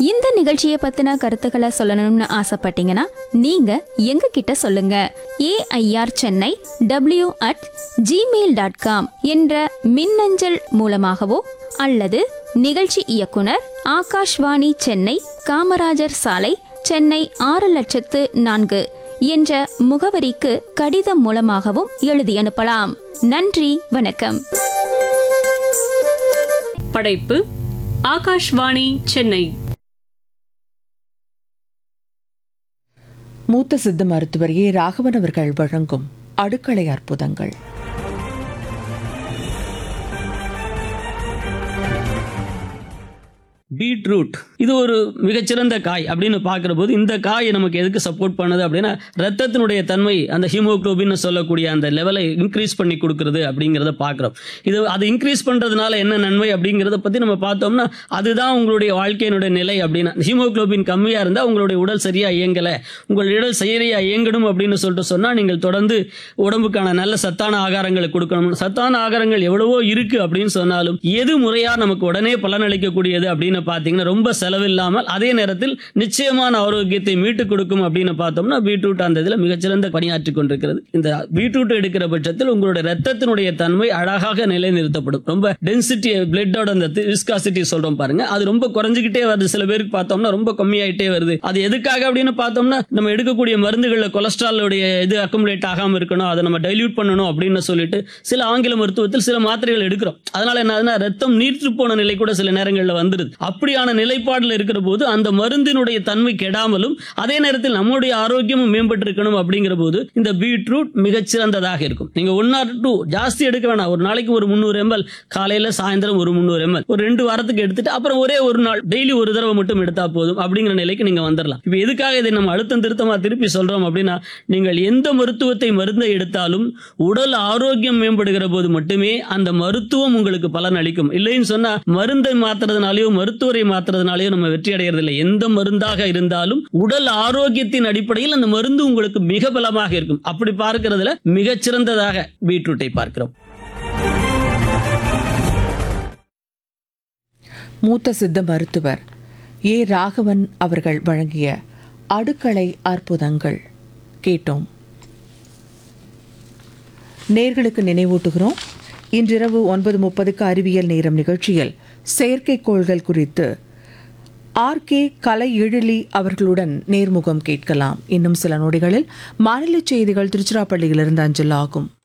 இந்த நிகழ்ச்சியை பத்தின கருத்துக்களை சொல்லணும்னு ஆசைப்பட்டீங்கன்னா நீங்க எங்க கிட்ட சொல்லுங்க. airchennai@gmail.com என்ற மின்னஞ்சல் மூலமாகவோ அல்லது நிகழ்ச்சி இயக்குனர் ஆகாஷ்வாணி சென்னை, காமராஜர் சாலை, சென்னை 600400 என்ற முகவரிக்கு கடிதம் மூலமாகவும் எழுதி அனுப்பலாம். நன்றி, வணக்கம். படைப்பு ஆகாஷ்வாணி சென்னை. மூத்த சித்த மருத்துவர் ஏ. ராகவன் அவர்கள் வழங்கும் அடுக்களை அற்புதங்கள். பீட்ரூட் இது ஒரு மிகச்சிறந்த காய் அப்படின்னு பார்க்குற போது இந்த காய் நமக்கு எதுக்கு சப்போர்ட் பண்ணுது அப்படின்னா ரத்தத்தினுடைய தன்மை, அந்த ஹீமோகுளோபின்னு சொல்லக்கூடிய அந்த லெவலை இன்க்ரீஸ் பண்ணி கொடுக்குறது அப்படிங்கிறத பார்க்குறோம். அது இன்க்ரீஸ் பண்ணுறதுனால என்ன நன்மை அப்படிங்கிறத பற்றி நம்ம பார்த்தோம்னா அதுதான் உங்களுடைய வாழ்க்கையினுடைய நிலை. அப்படின்னா ஹீமோகுளோபின் கம்மியாக இருந்தால் உங்களுடைய உடல் சரியாக இயங்கலை, உங்கள் உடல் சரியாக இயங்கணும் அப்படின்னு சொல்லிட்டு சொன்னால் நீங்கள் தொடர்ந்து உடம்புக்கான நல்ல சத்தான ஆகாரங்களை கொடுக்கணும். சத்தான ஆகாரங்கள் எவ்வளவோ இருக்குது அப்படின்னு சொன்னாலும் எது முறையாக நமக்கு உடனே பலனளிக்கக்கூடியது அப்படின்னு பார்த்தீங்கன்னா ரொம்ப செலவில்லாமல் அதே நேரத்தில் நிச்சயமான ஆரோக்கியத்தை மீட்டு கொடுக்கும் அப்படின்னு பார்த்தோம்னா பீட்ரூட் அந்த இதில் மிகச்சிறந்த பணியாற்றி கொண்டிருக்கிறது. இந்த பீட்ரூட் எடுக்கிற பட்சத்தில் உங்களுடைய ரத்தத்தினுடைய தன்மை அழகாக நிலைநிறுத்தப்படும். ரொம்ப டென்சிட்டி, பிளட்டோட அந்த விஸ்காசிட்டி சொல்றோம் பாருங்க, அது ரொம்ப குறைஞ்சிக்கிட்டே வருது. சில பேருக்கு பார்த்தோம்னா ரொம்ப கம்மியாயிட்டே வருது. அது எதுக்காக அப்படின்னு பார்த்தோம்னா நம்ம எடுக்கக்கூடிய மருந்துகளில் கொலஸ்ட்ராலுடைய இது அக்குமுலேட் ஆகாமல் இருக்கணும், அதை நம்ம டைல்யூட் பண்ணணும் அப்படின்னு சொல்லிட்டு சில ஆங்கில மருத்துவத்தில் சில மாத்திரைகள் எடுக்கிறோம். அதனால என்ன, ரத்தம் நீர்த்து போன நிலை கூட சில நேரங்களில் வந்துருது. அப்படியான நிலைப்பாடில் இருக்கிற போது அந்த மருந்தினுடைய தன்மை கெடாமலும் அதே நேரத்தில் நம்முடைய ஆரோக்கியமும் மேம்பட்டு இருக்கணும். அப்படிங்கிற போது இந்த பீட்ரூட் மிகச்சிறந்ததாக இருக்கும். நீங்க 1 or 2 ஜாஸ்தி எடுக்க வேணாம். ஒரு நாளைக்கு ஒரு 300 ml, காலையில சாயந்தரம் ஒரு 300 ml, ஒரு 2 வாரத்துக்கு எடுத்துட்டு அப்புறம் ஒரே ஒரு நாள் டெய்லி ஒரு தடவை மட்டும் எடுத்தா போதும் அப்படிங்கிற நிலைக்கு நீங்க வந்துடலாம். இப்போ எதுக்காக இதை நம்ம அழுத்தம் திருத்தமா திருப்பி சொல்றோம் அப்படின்னா, நீங்கள் எந்த மருந்தை எடுத்தாலும் உடல் ஆரோக்கியம் மேம்படுகிற போது மட்டுமே அந்த மருத்துவம் உங்களுக்கு பலன் அளிக்கும். இல்லைன்னு சொன்னா மருந்தை மாத்துறதுனாலயோ மருத்துவரை மாத்துறதுனாலயோ நம்ம வெற்றி அடைகிறதில்லை. எந்த மருந்தாக இருந்தாலும் உடல் ஆரோக்கியத்தின் அடிப்படையில் அந்த மருந்து உங்களுக்கு மிக பலமாக இருக்கும். அப்படி பார்க்கிறதுல மிகச்சிறந்ததாக பீட்ரூட்டை பார்க்கிறோம். மூத்த சித்த மருத்துவர் ஏ. ராகவன் அவர்கள் வழங்கிய அடுக்களை அற்புதங்கள் கேட்டோம். நேர்களுக்கு நினைவூட்டுகிறோம், இன்றிரவு 9:30 அறிவியல் நேரம் நிகழ்ச்சியில் செயற்கைக்கோள்கள் குறித்து RK கலை எழிலி அவர்களுடன் நேர்முகம் கேட்கலாம். இன்னும் சில நொடிகளில் மாநில செய்திகள் திருச்சிராப்பள்ளியிலிருந்து அஞ்சல் ஆகும்.